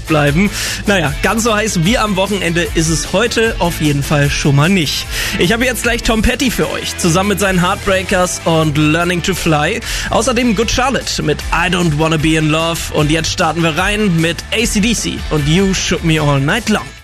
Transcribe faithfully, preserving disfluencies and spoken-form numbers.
bleiben. Naja, ganz so heiß wie am Wochenende ist es heute auf jeden Fall schon mal nicht. Ich habe jetzt gleich Tom Petty für euch, zusammen mit seinen Heartbreakers und Learning to Fly. Außerdem Good Charlotte mit I Don't Wanna Be in Love. Und jetzt starten wir rein mit A C D C und You Shook Me All Night Long.